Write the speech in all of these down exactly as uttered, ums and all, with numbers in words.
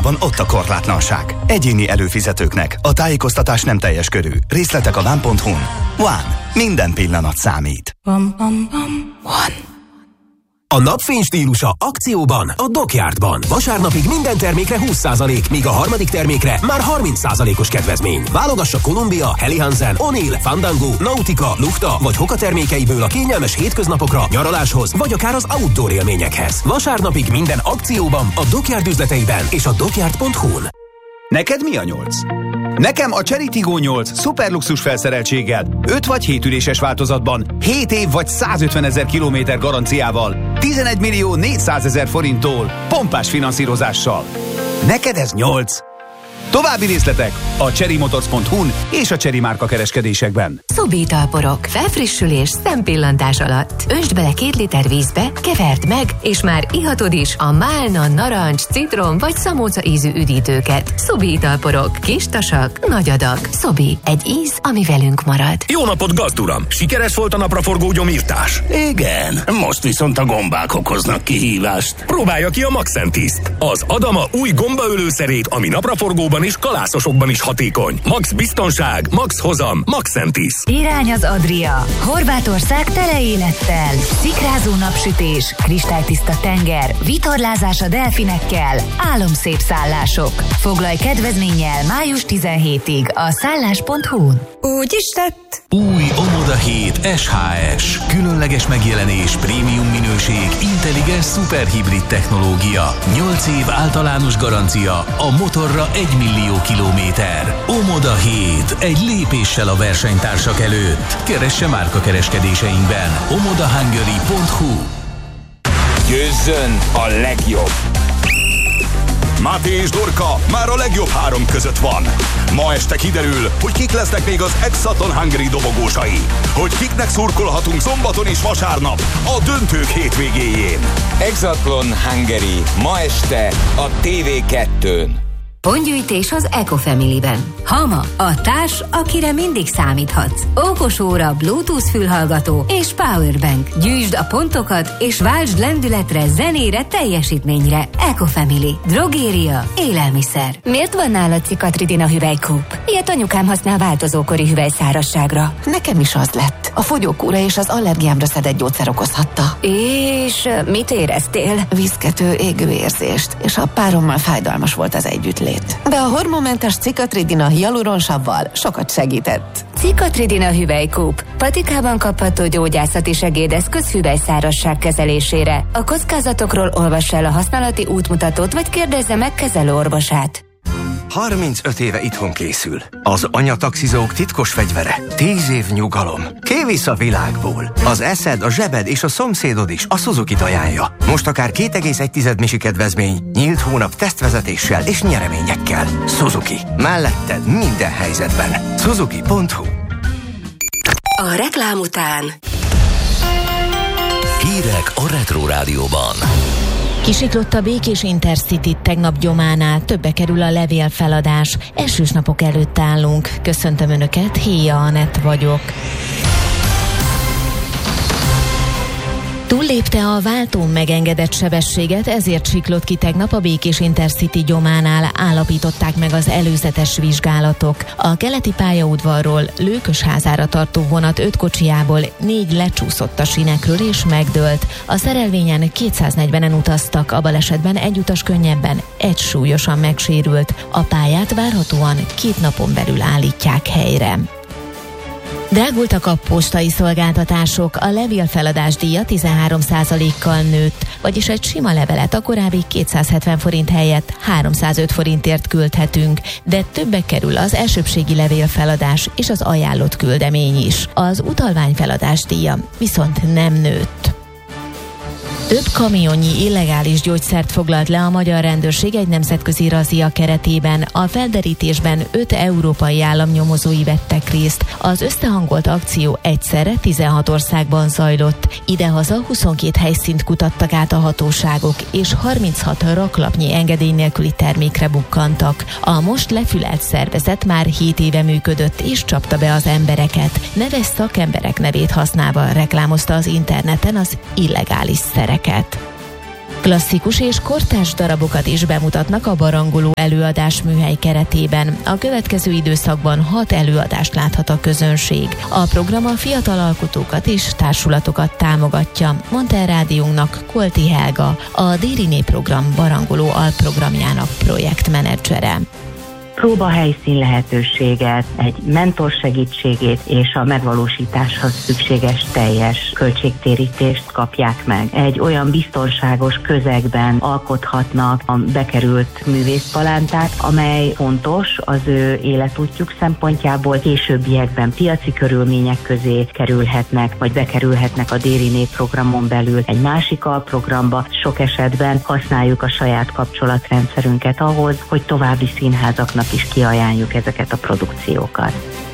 van ott a korlátlanság. Egyéni előfizetőknek a tájékoztatás nem teljes körű. Részletek a one pont hu-n. One. Minden pillanat számít. One. A napfény stílusa akcióban a Dockyardban. Vasárnapig minden termékre húsz százalék, míg a harmadik termékre már harminc százalékos kedvezmény. Válogassa Columbia, Helly Hansen, O'Neill, Fandango, Nautica, Lukta vagy Hoka termékeiből a kényelmes hétköznapokra, nyaraláshoz vagy akár az outdoor élményekhez. Vasárnapig minden akcióban a Dockyard üzleteiben és a dockyard pont hu-n. Neked mi a nyolc? Nekem a Chery Tiggo nyolc szuperluxus felszereltséggel, öt vagy hét üléses változatban, hét év vagy százötven ezer kilométer garanciával, tizenegy millió négyszázezer forinttól, pompás finanszírozással. Neked ez nyolc. További részletek a chery motors pont hu-n és a Chery márka kereskedésekben. Szobi italporok, felfrissülés szempillantás alatt. Öntsd bele két liter vízbe, keverd meg, és már ihatod is a málna, narancs, citrom vagy szamóca ízű üdítőket. Szobi italporok, kis tasak, nagy adag. Szobi, egy íz, ami velünk marad. Jó napot, gazduram! Sikeres volt a napraforgó gyomírtás? Igen, most viszont a gombák okoznak kihívást. Próbálja ki a Maxentiszt, az Adama új gombaölőszerét, ami napraforgóban és kalászosokban is hatékony. Max biztonság, max hozam, Maxentis. Irány az Adria. Horvátország tele élettel. Szikrázó napsütés, kristálytiszta tenger, vitorlázás a delfinekkel, álomszép szállások. Foglalj kedvezménnyel május tizenhetedikéig a szállás pont hu-n. Úgy is tett. Új Omoda hét es há es. Különleges megjelenés, prémium minőség, intelligens szuperhibrid technológia. nyolc év általános garancia, a motorra egy millió kilométer. Omoda hét. Egy lépéssel a versenytársak előtt. Keresse márka kereskedéseinkben. omoda hungary pont hu. Győzzön a legjobb! Máté és Dorka már a legjobb három között van. Ma este kiderül, hogy kik lesznek még az Exatlon Hungary dobogósai. Hogy kiknek szurkolhatunk szombaton és vasárnap a döntők hétvégéjén. Exatlon Hungary ma este a té vé kettőn. Pontgyűjtés az Ecofamily-ben. Hama, a társ, akire mindig számíthatsz. Okos óra, Bluetooth fülhallgató és powerbank. Gyűjtsd a pontokat és váltsd lendületre, zenére, teljesítményre. Ecofamily. Drogéria. Élelmiszer. Miért van nálad Cicatridi-a hüvelykúp? Ilyet anyukám használ változókori hüvelyszárazságra. Nekem is az lett. A fogyókúra és az allergiámra szedett gyógyszer okozhatta. És mit éreztél? Viszkető, égő érzést, és a párommal fájdalmas volt az együttlét. De a hormonmentes Cicatridi-a hialuronsavval sokat segített. Cicatridi-a hüvelykúp. Patikában kapható gyógyászati segédeszköz hüvelyszárazság kezelésére. A kockázatokról olvass el a használati útmutatót, vagy kérdezze meg kezelőorvosát. harmincöt éve itthon készül. Az anyataxizók titkos fegyvere. tíz év nyugalom. Kivisz a világból. Az eszed, a zsebed és a szomszédod is a Suzuki-t ajánlja. Most akár két egész egy misi kedvezmény, nyílt hónap tesztvezetéssel és nyereményekkel. Suzuki. Melletted minden helyzetben. Suzuki pont hu. A reklám után Hírek a Retro Rádióban. Kisiklott a Békés Intercity tegnap Gyománál, többe kerül a levélfeladás. Esős napok előtt állunk. Köszöntöm Önöket, Héja Anett vagyok. Túllépte a váltón megengedett sebességet, ezért siklott ki tegnap a Békés Intercity Gyománál, állapították meg az előzetes vizsgálatok. A keleti pályaudvarról Lőkösházára tartó vonat öt kocsijából négy lecsúszott a sinekről és megdőlt. A szerelvényen kétszáznegyvenen utaztak, a balesetben egy utas könnyebben, egy súlyosan megsérült. A pályát várhatóan két napon belül állítják helyre. Drágultak a postai szolgáltatások, a levélfeladás díja tizenhárom százalékkal nőtt, vagyis egy sima levelet a korábbi kétszázhetven forint helyett háromszázöt forintért küldhetünk, de többe kerül az elsőbbségi levélfeladás és az ajánlott küldemény is. Az utalványfeladás díja viszont nem nőtt. Több kamionnyi illegális gyógyszert foglalt le a magyar rendőrség egy nemzetközi razzia keretében. A felderítésben öt európai állam nyomozói vettek részt. Az összehangolt akció egyszerre tizenhat országban zajlott. Idehaza huszonkét helyszínt kutattak át a hatóságok, és harminchat raklapnyi engedély nélküli termékre bukkantak. A most lefülelt szervezet már hét éve működött, és csapta be az embereket. Neves szakemberek nevét használva reklámozta az interneten az illegális szereket. Klasszikus és kortárs darabokat is bemutatnak a Barangoló előadás műhely keretében. A következő időszakban hat előadást láthat a közönség. A program a fiatal alkotókat és társulatokat támogatja, mondta el rádiónknak Kolti Helga, a Dériné program Barangoló alprogramjának projektmenedzsere. Próbahelyszín lehetőséget, egy mentor segítségét és a megvalósításhoz szükséges teljes költségtérítést kapják meg. Egy olyan biztonságos közegben alkothatnak a bekerült művészpalántát, amely fontos az ő életútjuk szempontjából. Későbbiekben piaci körülmények közé kerülhetnek, vagy bekerülhetnek a Dériné programon belül egy másik alprogramba. Sok esetben használjuk a saját kapcsolatrendszerünket ahhoz, hogy további színházaknak is kiajánljuk ezeket a produkciókat.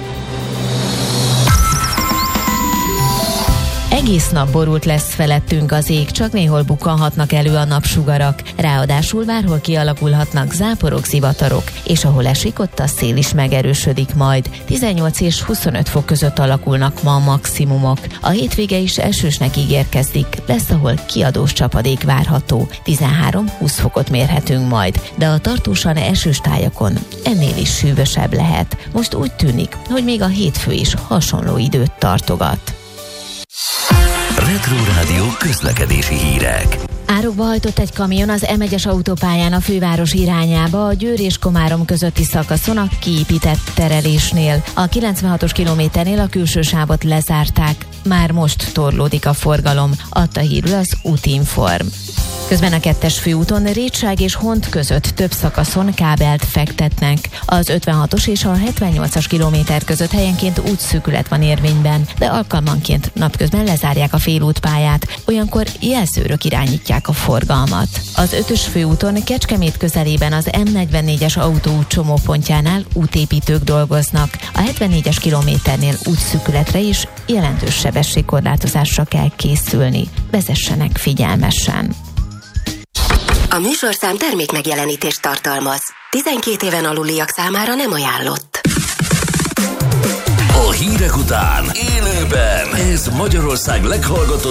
Egész nap borult lesz felettünk az ég, csak néhol bukkanhatnak elő a napsugarak. Ráadásul bárhol kialakulhatnak záporok, zivatarok, és ahol esik, ott a szél is megerősödik majd. tizennyolc és huszonöt fok között alakulnak ma a maximumok. A hétvége is esősnek ígérkezik, lesz, ahol kiadós csapadék várható. tizenhárom-húsz fokot mérhetünk majd, de a tartósan esős tájakon ennél is hűvösebb lehet. Most úgy tűnik, hogy még a hétfő is hasonló időt tartogat. Retro Rádió közlekedési hírek. Árokba hajtott egy kamion az em egyes autópályán a főváros irányába, a Győr és Komárom közötti szakaszon a kiépített terelésnél. A kilencvenhatos kilométernél a külső sávot lezárták. Már most torlódik a forgalom, adta hírül az Útinform. Közben a kettes főúton Rétság és Hont között több szakaszon kábelt fektetnek. Az ötvenhatos és a hetvennyolcas kilométer között helyenként útszűkület van érvényben, de alkalmanként napközben lezárják a félútpályát, olyankor jelzőrök irányítják a forgalmat. Az ötös főúton Kecskemét közelében az em negyvennégyes autóút csomópontjánál útépítők dolgoznak. A hetvennégyes kilométernél útszűkületre is jelentős sebességkorlátozásra kell készülni. Vezessenek figyelmesen! A műsorszám termék megjelenítést tartalmaz. tizenkét éven aluliak számára nem ajánlott. A hírek után élőben ez Magyarország leghallgatottabb